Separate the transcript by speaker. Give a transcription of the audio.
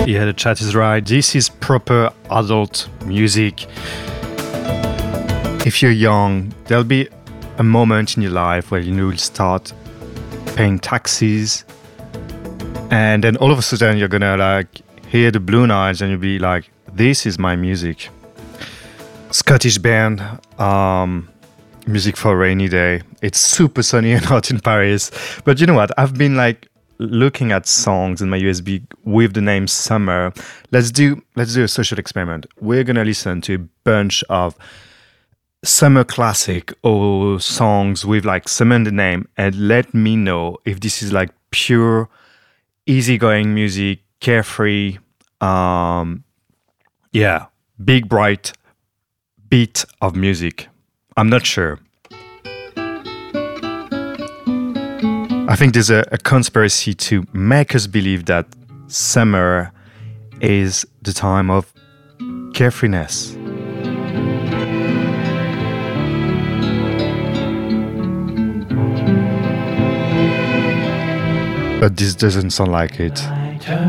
Speaker 1: Yeah, the chat is right. This is proper adult music. If you're young, there'll be a moment in your life where you will start paying taxes, and then all of a sudden you're gonna like hear the Blue Notes and you'll be like, this is my music. Scottish band, music for a rainy day. It's super sunny and hot in Paris. But you know what? I've been like looking at songs in my USB with the name Summer. Let's do a social experiment. We're gonna listen to a bunch of summer classic or songs with like summer in the name, and let me know if this is like pure easygoing music, carefree, big bright beat of music. I'm not sure. I think there's a conspiracy to make us believe that summer is the time of carefreeness. But this doesn't sound like it.